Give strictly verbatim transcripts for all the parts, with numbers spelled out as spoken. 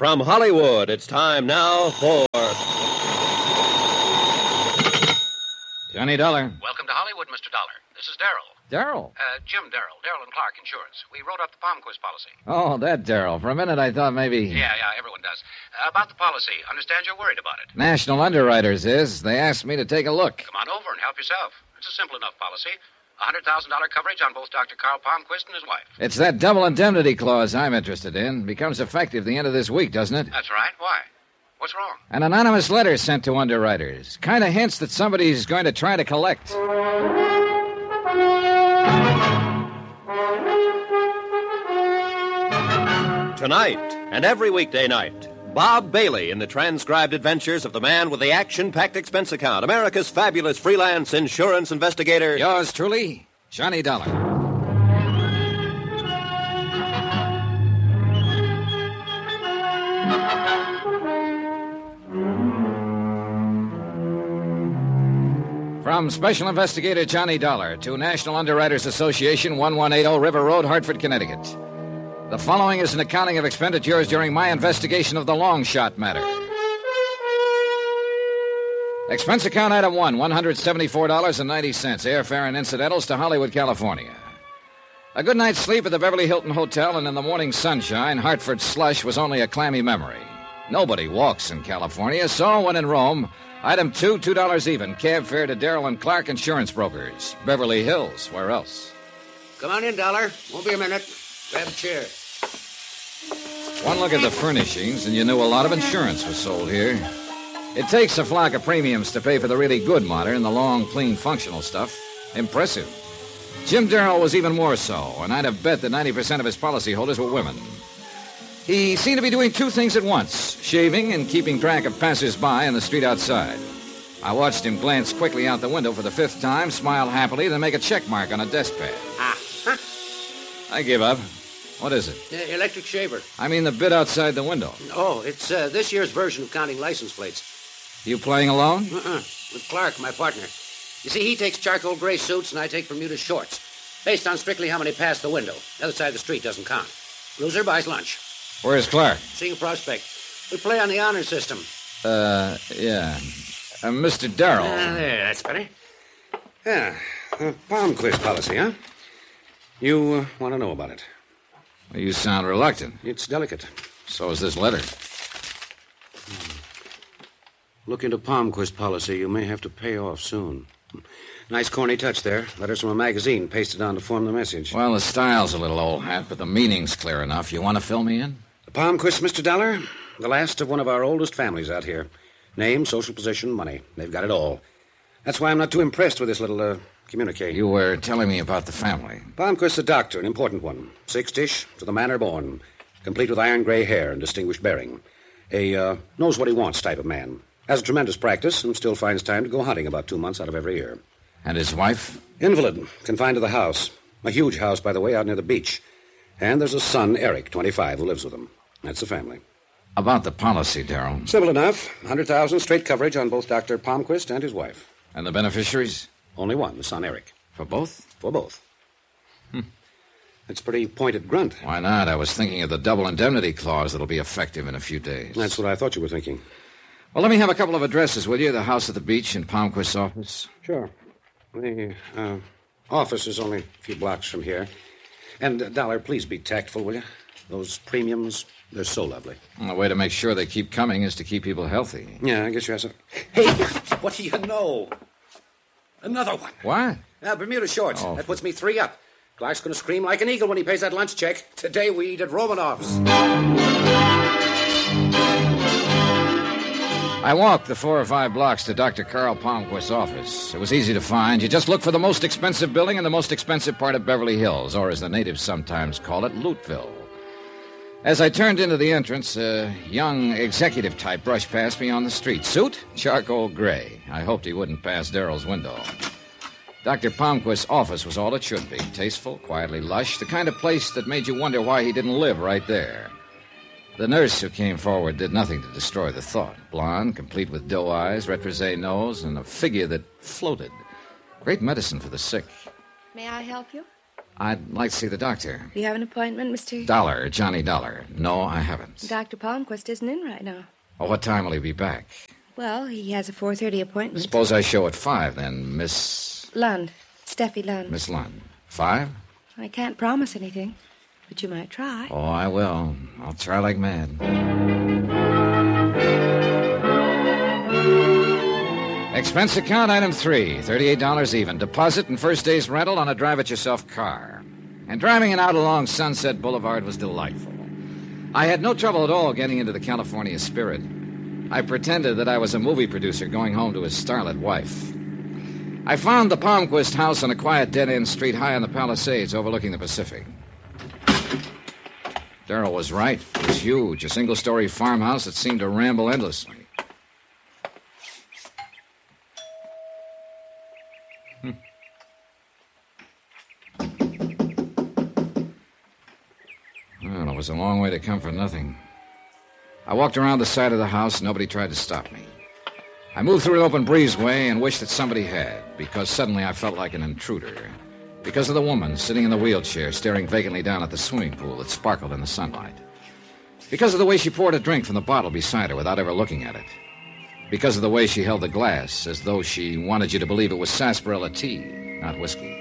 From Hollywood, it's time now for... Johnny Dollar. Welcome to Hollywood, Mister Dollar. This is Darrell. Darrell? Uh, Jim Darrell, Darrell and Clark Insurance. We wrote up the Palmquist policy. Oh, that Darrell. For a minute, I thought maybe... Yeah, yeah, everyone does. Uh, about the policy. Understand you're worried about it. National Underwriters is. They asked me to take a look. Come on over and help yourself. It's a simple enough policy. one hundred thousand dollars coverage on both Doctor Carl Palmquist and his wife. It's that double indemnity clause I'm interested in. Becomes effective the end of this week, doesn't it? That's right. Why? What's wrong? An anonymous letter sent to underwriters. Kind of hints that somebody's going to try to collect. Tonight, and every weekday night, Bob Bailey in the transcribed adventures of the man with the action-packed expense account, America's fabulous freelance insurance investigator. Yours truly, Johnny Dollar. From Special Investigator Johnny Dollar to National Underwriters Association, eleven eighty River Road, Hartford, Connecticut. The following is an accounting of expenditures during my investigation of the long shot matter. Expense account item one, one hundred seventy-four dollars and ninety cents, airfare and incidentals to Hollywood, California. A good night's sleep at the Beverly Hilton Hotel and in the morning sunshine, Hartford slush was only a clammy memory. Nobody walks in California, so when in Rome, item two, two dollars even, cab fare to Darrell and Clark Insurance Brokers. Beverly Hills, where else? Come on in, Dollar. Won't be a minute. Grab a chair. One look at the furnishings, and you knew a lot of insurance was sold here. It takes a flock of premiums to pay for the really good modern, the long, clean, functional stuff. Impressive. Jim Darrell was even more so, and I'd have bet that ninety percent of his policyholders were women. He seemed to be doing two things at once, shaving and keeping track of passers-by in the street outside. I watched him glance quickly out the window for the fifth time, smile happily, then make a check mark on a desk pad. Ah, huh? I give up. What is it? Uh, electric shaver. I mean the bit outside the window. Oh, it's uh, this year's version of counting license plates. You playing alone? Uh-uh. With Clark, my partner. You see, he takes charcoal gray suits and I take Bermuda shorts. Based on strictly how many pass the window. The other side of the street doesn't count. Loser buys lunch. Where's Clark? Seeing a prospect. We play on the honor system. Uh, yeah. Uh, Mister Darrell. Ah, there, that's better. Yeah, uh, Palmquist policy, huh? You uh, want to know about it? You sound reluctant. It's delicate. So is this letter. Look into Palmquist policy. You may have to pay off soon. Nice corny touch there. Letters from a magazine pasted on to form the message. Well, the style's a little old hat, but the meaning's clear enough. You want to fill me in? The Palmquist, Mister Dollar? The last of one of our oldest families out here. Name, social position, money. They've got it all. That's why I'm not too impressed with this little, uh, communique. You were telling me about the family. Palmquist's a doctor, an important one. Six-ish, to the manner born. Complete with iron gray hair and distinguished bearing. A, uh, knows what he wants type of man. Has a tremendous practice and still finds time to go hunting about two months out of every year. And his wife? Invalid, confined to the house. A huge house, by the way, out near the beach. And there's a son, Eric, twenty-five, who lives with them. That's the family. About the policy, Darrell. Simple enough. one hundred thousand dollars straight coverage on both Doctor Palmquist and his wife. And the beneficiaries? Only one, the son, Eric. For both? For both. Hmm. That's a pretty pointed grunt. Why not? I was thinking of the double indemnity clause that'll be effective in a few days. That's what I thought you were thinking. Well, let me have a couple of addresses, will you? The house at the beach and Palmquist's office. Sure. The uh, office is only a few blocks from here. And, uh, Dollar, please be tactful, will you? Those premiums, they're so lovely. Well, the way to make sure they keep coming is to keep people healthy. Yeah, I guess you have some... Hey, what do you know? Another one. What? Now, Bermuda shorts. Oh. That puts me three up. Clark's going to scream like an eagle when he pays that lunch check. Today we eat at Romanoff's. I walked the four or five blocks to Doctor Carl Palmquist's office. It was easy to find. You just look for the most expensive building in the most expensive part of Beverly Hills, or as the natives sometimes call it, Lootville. As I turned into the entrance, a young executive type brushed past me on the street. Suit? Charcoal gray. I hoped he wouldn't pass Darrell's window. Doctor Palmquist's office was all it should be. Tasteful, quietly lush, the kind of place that made you wonder why he didn't live right there. The nurse who came forward did nothing to destroy the thought. Blonde, complete with doe eyes, retrosé nose, and a figure that floated. Great medicine for the sick. May I help you? I'd like to see the doctor. You have an appointment, Mister Dollar, Johnny Dollar. No, I haven't. Doctor Palmquist isn't in right now. Well, what time will he be back? Well, he has a four thirty appointment. Suppose I show at five, then, Miss... Lund. Steffi Lund. Miss Lund. Five? I can't promise anything, but you might try. Oh, I will. I'll try like mad. Expense account item three, thirty-eight dollars even. Deposit and first day's rental on a drive-it-yourself car. And driving it out along Sunset Boulevard was delightful. I had no trouble at all getting into the California spirit. I pretended that I was a movie producer going home to his starlet wife. I found the Palmquist house on a quiet dead-end street high on the Palisades overlooking the Pacific. Darrell was right. It was huge, a single-story farmhouse that seemed to ramble endlessly. Well, it was a long way to come for nothing. I walked around the side of the house, and nobody tried to stop me. I moved through an open breezeway and wished that somebody had, because suddenly I felt like an intruder. Because of the woman sitting in the wheelchair, staring vacantly down at the swimming pool that sparkled in the sunlight. Because of the way she poured a drink from the bottle beside her without ever looking at it. Because of the way she held the glass, as though she wanted you to believe it was sarsaparilla tea, not whiskey.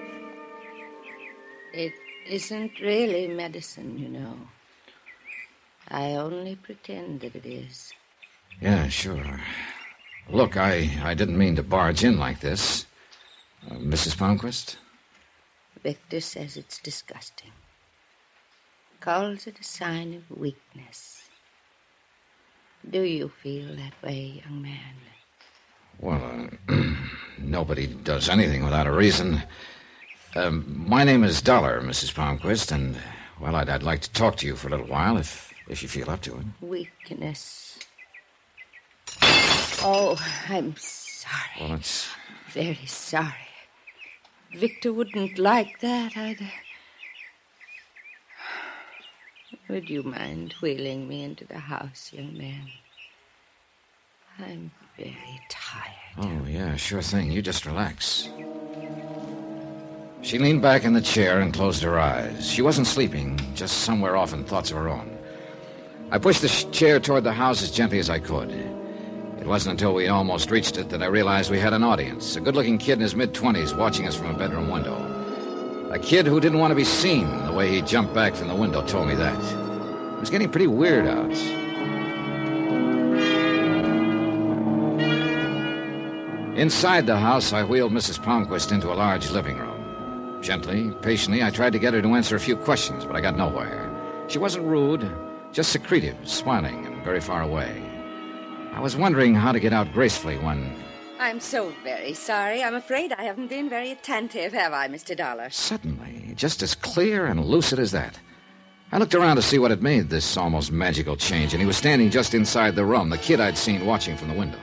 It isn't really medicine, you know. I only pretend that it is. Yeah, sure. Look, I, I didn't mean to barge in like this. Uh, Missus Palmquist? Victor says it's disgusting. Calls it a sign of weakness. Do you feel that way, young man? Well, uh, nobody does anything without a reason. Um, my name is Dollar, Missus Palmquist, and, well, I'd, I'd like to talk to you for a little while, if, if you feel up to it. Weakness. Oh, I'm sorry. Well, it's... Very sorry. Victor wouldn't like that either. Would you mind wheeling me into the house, young man? I'm very tired. Oh, yeah, sure thing. You just relax. She leaned back in the chair and closed her eyes. She wasn't sleeping, just somewhere off in thoughts of her own. I pushed the sh- chair toward the house as gently as I could. It wasn't until we almost reached it that I realized we had an audience, a good-looking kid in his mid-twenties watching us from a bedroom window. A kid who didn't want to be seen. The way he jumped back from the window told me that. It was getting pretty weird out. Inside the house, I wheeled Missus Palmquist into a large living room. Gently, patiently, I tried to get her to answer a few questions, but I got nowhere. She wasn't rude, just secretive, smiling, and very far away. I was wondering how to get out gracefully when... I'm so very sorry. I'm afraid I haven't been very attentive, have I, Mister Dollar? Suddenly, just as clear and lucid as that, I looked around to see what had made this almost magical change, and he was standing just inside the room, the kid I'd seen watching from the window.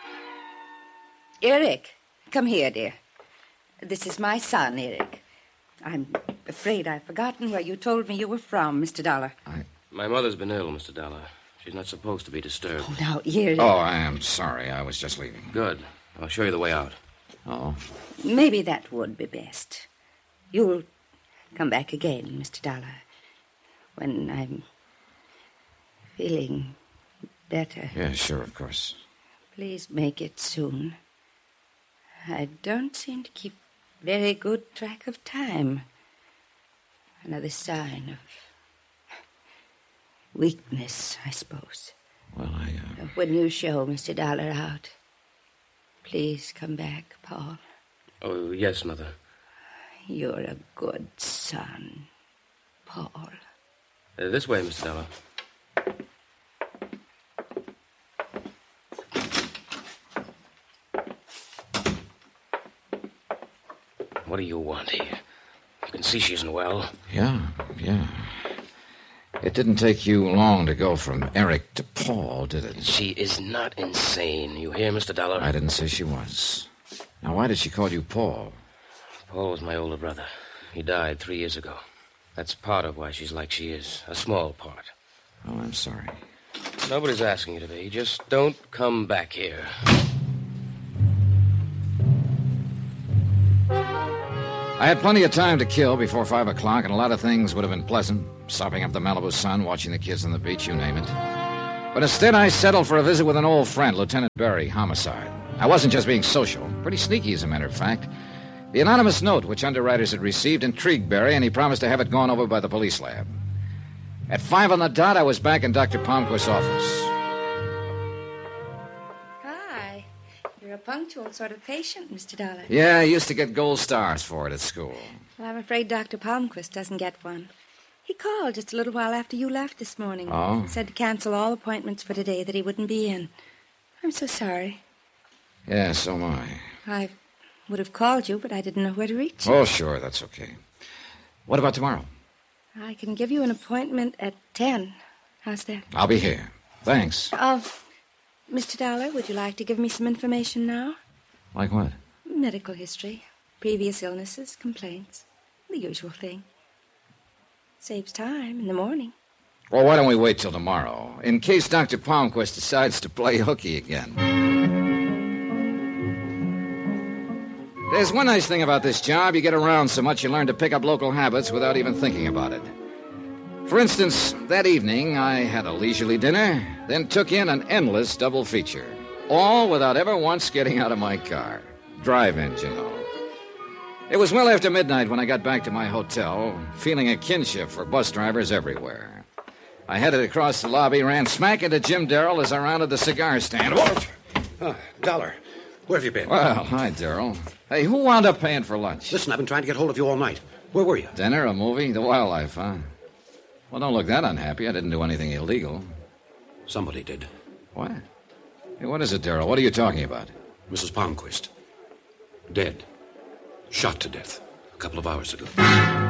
Eric, come here, dear. This is my son, Eric. I'm afraid I've forgotten where you told me you were from, Mister Dollar. I... My mother's been ill, Mister Dollar. She's not supposed to be disturbed. Oh, now, Eric. Oh, I am sorry. I was just leaving. Good. I'll show you the way out. Oh. Maybe that would be best. You'll come back again, Mister Dollar, when I'm feeling better. Yeah, sure, of course. Please make it soon. I don't seem to keep very good track of time. Another sign of weakness, I suppose. Well, I, uh... When you show Mister Dollar out, please come back, Paul. Oh, yes, Mother. You're a good son, Paul. Uh, this way, Mister Dollar. What do you want here? You can see she isn't well. Yeah, yeah. It didn't take you long to go from Eric to Paul, did it? She is not insane. You hear, Mister Dollar? I didn't say she was. Now, why did she call you Paul? Paul was my older brother. He died three years ago. That's part of why she's like she is. A small part. Oh, I'm sorry. Nobody's asking you to be. Just don't come back here. I had plenty of time to kill before five o'clock, and a lot of things would have been pleasant. Sopping up the Malibu sun, watching the kids on the beach, you name it. But instead, I settled for a visit with an old friend, Lieutenant Berry, homicide. I wasn't just being social. Pretty sneaky, as a matter of fact. The anonymous note which underwriters had received intrigued Berry, and he promised to have it gone over by the police lab. At five on the dot, I was back in Doctor Palmquist's office. Hi. You're a punctual sort of patient, Mister Dollar. Yeah, I used to get gold stars for it at school. Well, I'm afraid Doctor Palmquist doesn't get one. He called just a little while after you left this morning. Oh? Said to cancel all appointments for today, that he wouldn't be in. I'm so sorry. Yeah, so am I. I would have called you, but I didn't know where to reach you. Oh, sure, that's okay. What about tomorrow? I can give you an appointment at ten. How's that? I'll be here. Thanks. Uh, Mister Dollar, would you like to give me some information now? Like what? Medical history, previous illnesses, complaints, the usual thing. Saves time in the morning. Well, why don't we wait till tomorrow, in case Doctor Palmquist decides to play hooky again. There's one nice thing about this job. You get around so much you learn to pick up local habits without even thinking about it. For instance, that evening I had a leisurely dinner, then took in an endless double feature. All without ever once getting out of my car. Drive-ins, you know. It was well after midnight when I got back to my hotel, feeling a kinship for bus drivers everywhere. I headed across the lobby, ran smack into Jim Darrell as I rounded the cigar stand. Whoa! Oh, Dollar, where have you been? Well, hi, Darrell. Hey, who wound up paying for lunch? Listen, I've been trying to get hold of you all night. Where were you? Dinner, a movie, the wildlife, huh? Well, don't look that unhappy. I didn't do anything illegal. Somebody did. What? Hey, what is it, Darrell? What are you talking about? Missus Palmquist. Dead. Shot to death a couple of hours ago.